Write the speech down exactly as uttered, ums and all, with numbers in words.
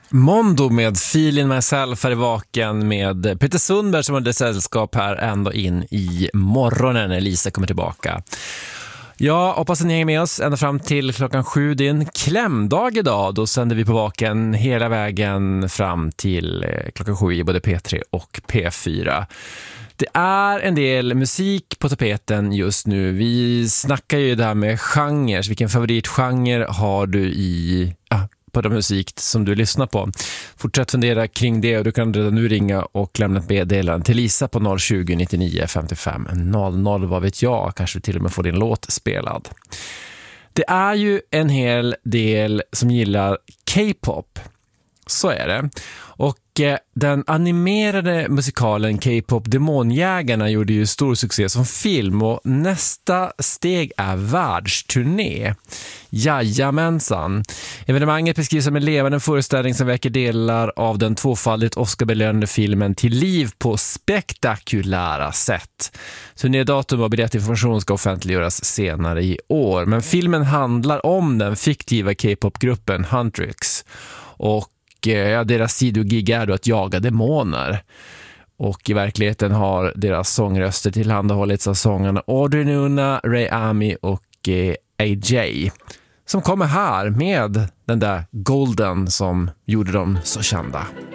Mondo med Feel in myself här i vaken med Peter Sundberg som hade sällskap här ändå in i morgonen när Lisa kommer tillbaka. Jag hoppas att ni hänger med oss ända fram till klockan sju. Det är en klämdag idag. Då sänder vi på vaken hela vägen fram till klockan sju i både P tre och P fyra. Det är en del musik på tapeten just nu. Vi snackar ju det här med genrer. Vilken favoritgenre har du i... Ah, på den musik som du lyssnar på. Fortsätt fundera kring det och du kan redan nu ringa och lämna ett meddelande till Lisa på noll tjugo, nittionio, femtiofem, noll noll. Vad vet jag? Kanske till och med får din låt spelad. Det är ju en hel del som gillar K-pop. Så är det. Och eh, den animerade musikalen K-pop Demonjägarna gjorde ju stor succé som film och nästa steg är världsturné. Jajamensan. Evenemanget beskrivs som en levande föreställning som väcker delar av den tvåfaldigt Oscar-belönade filmen till liv på spektakulära sätt. Turnédatum och biljettinformation ska offentliggöras senare i år. Men filmen handlar om den fiktiva K-pop-gruppen Huntrix och ja, deras sidogig är då att jaga demoner. Och i verkligheten har deras sångröster tillhandahållits av sångarna Audrey Nuna, Ray Ami och eh, A J. Som kommer här med den där Golden som gjorde dem så kända.